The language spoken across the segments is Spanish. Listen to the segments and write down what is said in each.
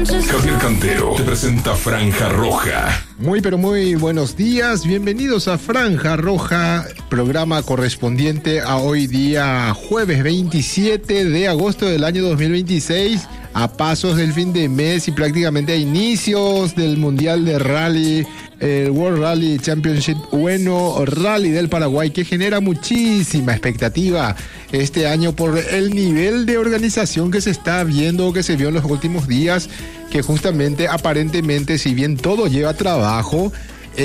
Javier Cantero te presenta Franja Roja. Muy pero muy buenos días, bienvenidos a Franja Roja, programa correspondiente a hoy día jueves 27 de agosto del año 2026, a pasos del fin de mes y prácticamente a inicios del Mundial de Rally, el World Rally Championship, bueno, Rally del Paraguay, que genera muchísima expectativa este año por el nivel de organización que se está viendo, que se vio en los últimos días, que justamente aparentemente, si bien todo lleva trabajo,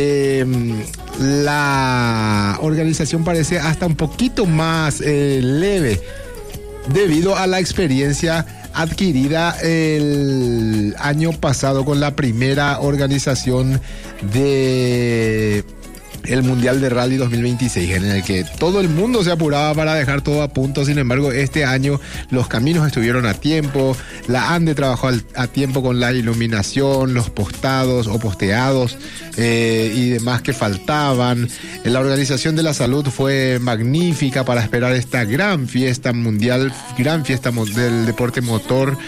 la organización parece hasta un poquito más leve debido a la experiencia adquirida el año pasado con la primera organización de el Mundial de Rally 2026, en el que todo el mundo se apuraba para dejar todo a punto. Sin embargo, este año los caminos estuvieron a tiempo, la ANDE trabajó a tiempo con la iluminación, los postados o posteados y demás que faltaban. La organización de la salud fue magnífica para esperar esta gran fiesta mundial, gran fiesta del deporte motor.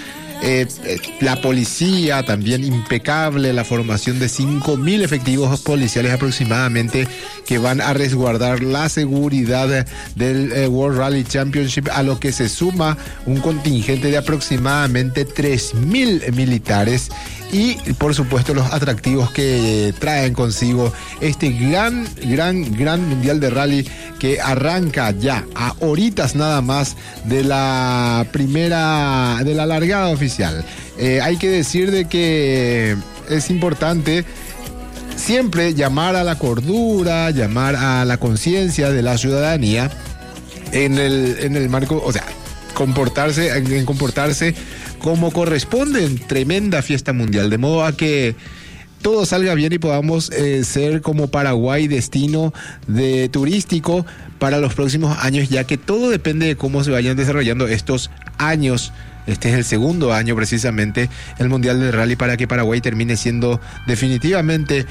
La policía también impecable, la formación de 5.000 efectivos policiales aproximadamente que van a resguardar la seguridad del World Rally Championship, a lo que se suma un contingente de aproximadamente 3.000 militares y por supuesto los atractivos que traen consigo este gran mundial de rally que arranca ya a horitas nada más de la largada oficial. Hay que decir de que es importante siempre llamar a la cordura, llamar a la conciencia de la ciudadanía en el marco, o sea, comportarse como corresponde en tremenda fiesta mundial, de modo a que todo salga bien y podamos ser como Paraguay destino turístico para los próximos años, ya que todo depende de cómo se vayan desarrollando estos años. Este es el segundo año precisamente el Mundial de Rally, para que Paraguay termine siendo definitivamente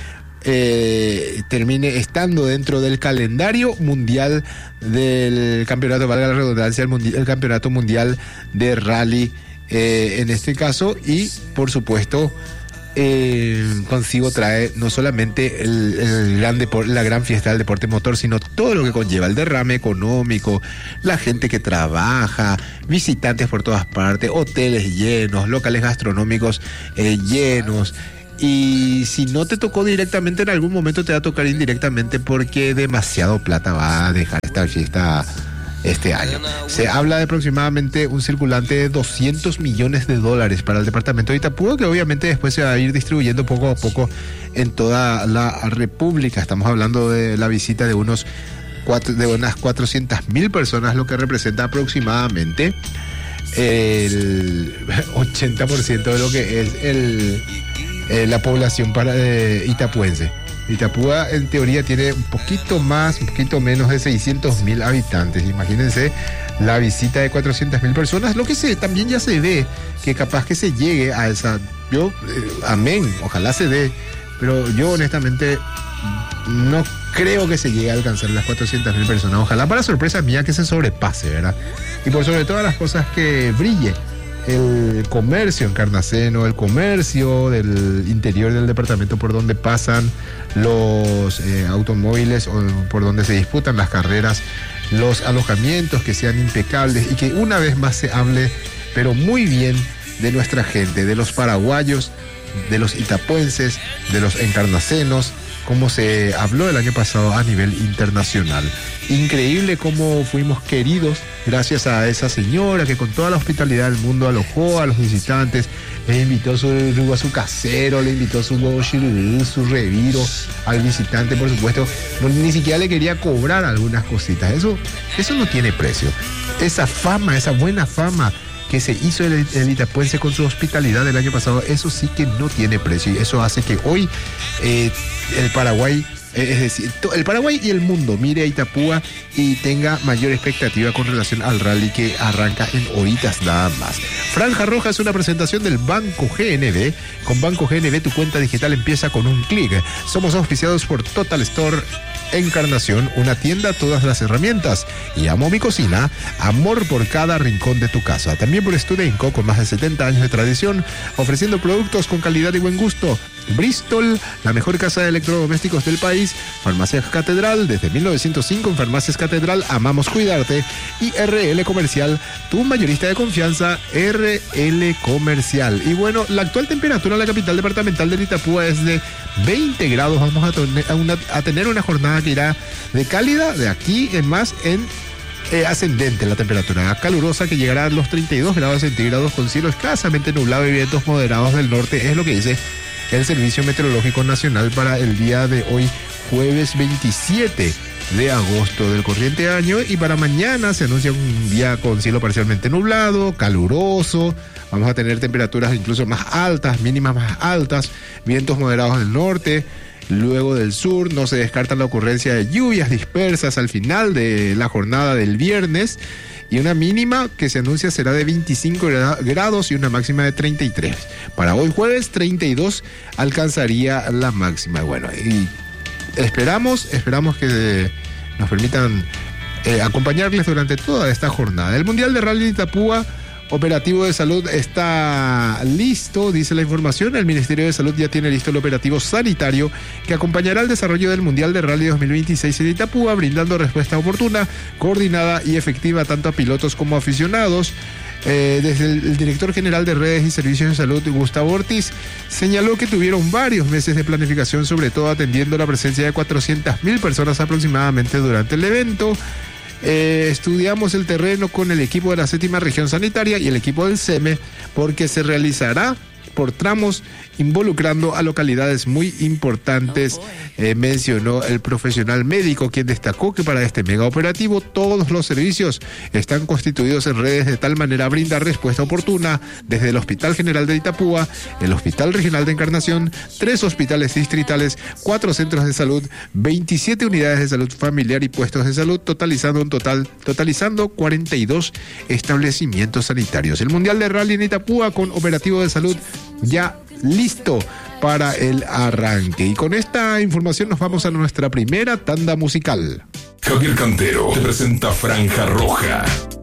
termine estando dentro del calendario mundial del campeonato, valga la redundancia, el campeonato mundial de rally en este caso, y por supuesto consigo trae no solamente la gran fiesta del deporte motor, sino todo lo que conlleva el derrame económico, la gente que trabaja, visitantes por todas partes, hoteles llenos, locales gastronómicos llenos. Y si no te tocó directamente, en algún momento te va a tocar indirectamente, porque demasiado plata va a dejar esta fiesta este año. Se habla de aproximadamente un circulante de $200 millones para el departamento de Itapúa, que obviamente después se va a ir distribuyendo poco a poco en toda la República. Estamos hablando de la visita de unas 400.000 personas, lo que representa aproximadamente el 80% de lo que es la población itapuense. Itapúa en teoría tiene un poquito menos de 600.000 habitantes. Imagínense la visita de 400.000 personas, lo que también ya se ve que capaz que se llegue a esa. Amén, ojalá se dé, pero yo honestamente no creo que se llegue a alcanzar las 400.000 personas. Ojalá, para sorpresa mía, que se sobrepase, ¿verdad? Y por sobre todas las cosas, que brille el comercio encarnaceno, el comercio del interior del departamento por donde pasan los automóviles o por donde se disputan las carreras, los alojamientos que sean impecables, y que una vez más se hable, pero muy bien, de nuestra gente, de los paraguayos, de los itapuenses, de los encarnacenos, como se habló el año pasado a nivel internacional. Increíble cómo fuimos queridos gracias a esa señora que con toda la hospitalidad del mundo alojó a los visitantes, le invitó a su casero, le invitó su reviro al visitante, por supuesto. Ni siquiera le quería cobrar algunas cositas. Eso no tiene precio. Esa fama, esa buena fama que se hizo el itapuense con su hospitalidad del año pasado, eso sí que no tiene precio, y eso hace que hoy el Paraguay, es decir, el Paraguay y el mundo mire a Itapúa y tenga mayor expectativa con relación al rally que arranca en horitas nada más. Franja Roja es una presentación del Banco GNB. Con Banco GNB tu cuenta digital empieza con un clic. Somos auspiciados por Total Store Encarnación, una tienda, todas las herramientas. Y Amo Mi Cocina, amor por cada rincón de tu casa. También por Studenco, con más de 70 años de tradición, ofreciendo productos con calidad y buen gusto. Bristol, la mejor casa de electrodomésticos del país. Farmacias Catedral, desde 1905 en Farmacias Catedral, amamos cuidarte. Y RL Comercial, tu mayorista de confianza, RL Comercial. Y bueno, la actual temperatura en la capital departamental de Itapúa es de 20 grados. Vamos a tener una jornada que irá de cálida, de aquí en más, en ascendente la temperatura, calurosa, que llegará a los 32 grados centígrados con cielo escasamente nublado y vientos moderados del norte, es lo que dice el Servicio Meteorológico Nacional para el día de hoy, jueves 27 de agosto del corriente año. Y para mañana se anuncia un día con cielo parcialmente nublado, caluroso. Vamos a tener temperaturas incluso más altas, mínimas más altas, vientos moderados del norte. Luego del sur no se descarta la ocurrencia de lluvias dispersas al final de la jornada del viernes, y una mínima que se anuncia será de 25 grados y una máxima de 33. Para hoy jueves 32 alcanzaría la máxima. Bueno, y esperamos que nos permitan acompañarles durante toda esta jornada. El Mundial de Rally de Itapúa operativo de salud está listo, dice la información. El Ministerio de Salud ya tiene listo el operativo sanitario que acompañará el desarrollo del Mundial de Rally 2026 en Itapúa, brindando respuesta oportuna, coordinada y efectiva tanto a pilotos como a aficionados. Desde el director general de Redes y Servicios de Salud, Gustavo Ortiz, señaló que tuvieron varios meses de planificación, sobre todo atendiendo la presencia de 400.000 personas aproximadamente durante el evento. Estudiamos el terreno con el equipo de la 7ª región sanitaria y el equipo del SEME, porque se realizará por tramos involucrando a localidades muy importantes, mencionó el profesional médico, quien destacó que para este mega operativo todos los servicios están constituidos en redes de tal manera a brindar respuesta oportuna desde el Hospital General de Itapúa, el Hospital Regional de Encarnación, 3 hospitales distritales, 4 centros de salud, 27 unidades de salud familiar y puestos de salud, totalizando 42 establecimientos sanitarios. El Mundial de Rally en Itapúa con operativo de salud ya listo para el arranque. Y con esta información nos vamos a nuestra primera tanda musical. Javier Cantero te presenta Franja Roja.